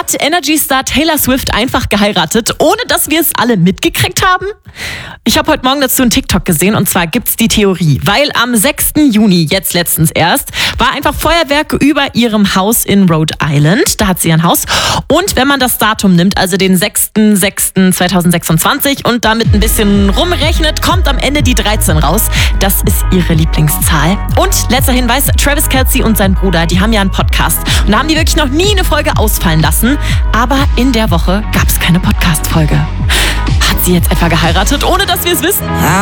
Hat Energy-Star Taylor Swift einfach geheiratet, ohne dass wir es alle mitgekriegt haben? Ich habe heute Morgen dazu einen TikTok gesehen und zwar gibt's die Theorie, weil am 6. Juni, jetzt letztens erst, war einfach Feuerwerk über ihrem Haus in Rhode Island. Da hat sie ein Haus. Und wenn man das Datum nimmt, also den 6.6.2026 und damit ein bisschen rumrechnet, kommt am Ende die 13 raus. Das ist ihre Lieblingszahl. Und letzter Hinweis, Travis Kelce und sein Bruder, die haben ja einen Podcast. Und da haben die wirklich noch nie eine Folge ausfallen lassen. Aber in der Woche gab es keine Podcast-Folge. Hat sie jetzt etwa geheiratet, ohne dass wir es wissen?